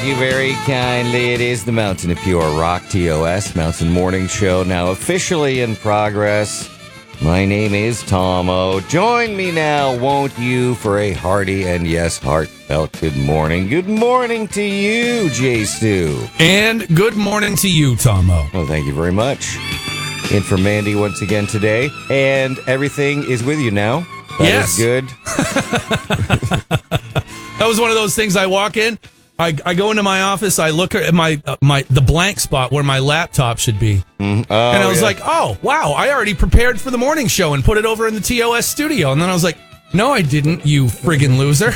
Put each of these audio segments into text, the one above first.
You very kindly. It is the Mountain of Pure Rock, TOS, Mountain Morning Show, now officially in progress. My name is Tom-O. Join me now, won't you, for a hearty and yes, heartfelt good morning. Good morning to you, J. Stu. And good morning to you, Tom-O. Well, thank you very much. In for Mandy once again today, and everything is with you now. That is good. That was one of those things. I walk in, I go into my office, I look at the blank spot where my laptop should be. And I was like, oh, wow, I already prepared for the morning show and put it over in the TOS studio. And then I was like, no, I didn't, you friggin' loser.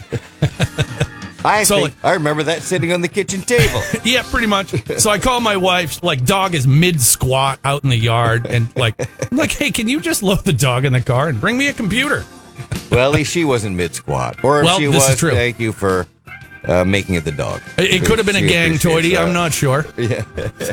I remember that sitting on the kitchen table. Yeah, pretty much. So I call my wife, dog is mid-squat out in the yard, and I'm like, hey, can you just load the dog in the car and bring me a computer? Well, at least she wasn't mid-squat. Or if she was, thank you for making it the dog. It could have been a gang toady, I'm not sure. Yeah.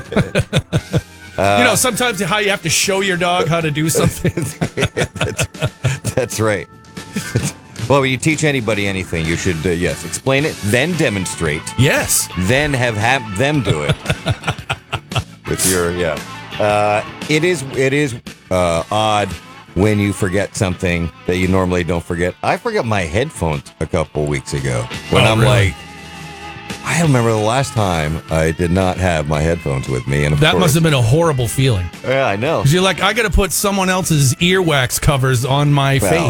Sometimes how you have to show your dog how to do something. That's right. Well, when you teach anybody anything, you should, explain it, then demonstrate. Yes. Then have them do it. With your, It is odd when you forget something that you normally don't forget. I forgot my headphones a couple weeks ago. When really? I remember the last time I did not have my headphones with me. And that must have been a horrible feeling. Yeah, I know. Because you're like, I got to put someone else's earwax covers on my face.